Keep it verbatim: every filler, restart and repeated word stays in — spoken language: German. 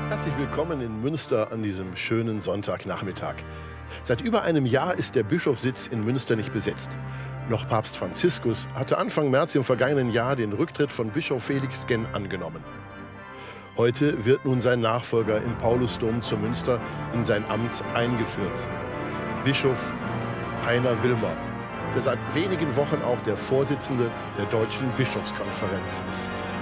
Herzlich willkommen in Münster an diesem schönen Sonntagnachmittag. Seit über einem Jahr ist der Bischofssitz in Münster nicht besetzt. Noch Papst Franziskus hatte Anfang März im vergangenen Jahr den Rücktritt von Bischof Felix Genn angenommen. Heute wird nun sein Nachfolger im Paulusdom zu Münster in sein Amt eingeführt. Bischof Heiner Wilmer, der seit wenigen Wochen auch der Vorsitzende der Deutschen Bischofskonferenz ist.